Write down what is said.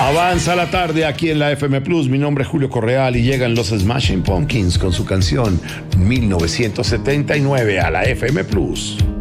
Avanza la tarde aquí en la FM Plus. Mi nombre es Julio Correal y llegan los Smashing Pumpkins con su canción 1979 a la FM Plus.